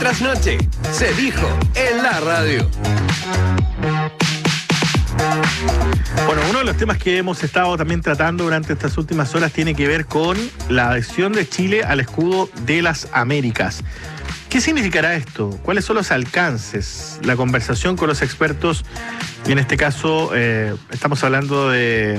Trasnoche, se dijo en la radio. Bueno, uno de los temas que hemos estado también tratando durante estas últimas horas tiene que ver con la adhesión de Chile al escudo de las Américas. ¿Qué significará esto? ¿Cuáles son los alcances? La conversación con los expertos, y en este caso estamos hablando de...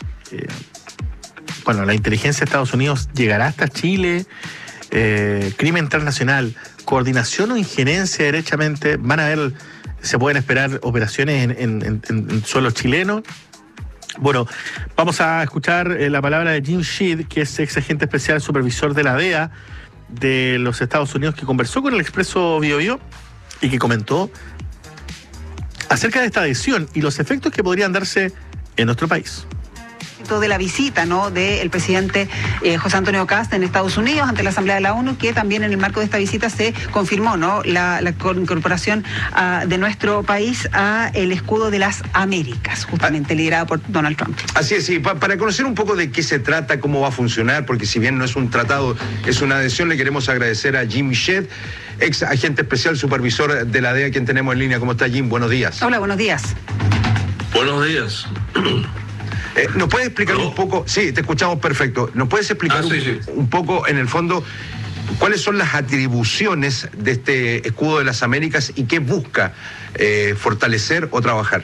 la inteligencia de Estados Unidos llegará hasta Chile, crimen transnacional, coordinación o injerencia derechamente, se pueden esperar operaciones en suelo chileno. Bueno, vamos a escuchar la palabra de Jim Shead, que es ex agente especial supervisor de la DEA de los Estados Unidos, que conversó con el Expreso Biobío y que comentó acerca de esta adhesión y los efectos que podrían darse en nuestro país. De la visita, ¿no?, del presidente José Antonio Kast en Estados Unidos ante la Asamblea de la ONU, que también en el marco de esta visita se confirmó, ¿no?, la incorporación de nuestro país a el escudo de las Américas, justamente liderado por Donald Trump. Así es, sí. Para conocer un poco de qué se trata, cómo va a funcionar, porque si bien no es un tratado, es una adhesión, le queremos agradecer a Jim Shead, ex agente especial supervisor de la DEA, quien tenemos en línea. ¿Cómo está, Jim? Buenos días. Hola, buenos días. Buenos días. ¿Nos puedes explicar un poco? Sí, te escuchamos perfecto. ¿Nos puedes explicar un poco, en el fondo, cuáles son las atribuciones de este escudo de las Américas y qué busca fortalecer o trabajar?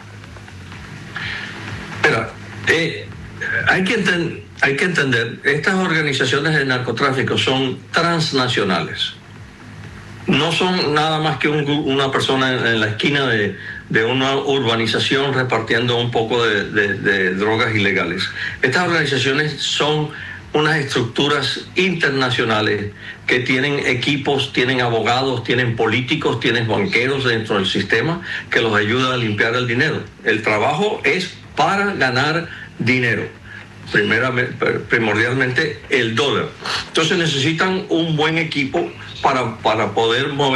Espera, hay que entender, estas organizaciones de narcotráfico son transnacionales. No son nada más que una persona en la esquina de una urbanización repartiendo un poco de drogas ilegales. Estas organizaciones son unas estructuras internacionales que tienen equipos, tienen abogados, tienen políticos, tienen banqueros dentro del sistema que los ayuda a limpiar el dinero. El trabajo es para ganar dinero. Primordialmente el dólar. Entonces necesitan un buen equipo para poder mover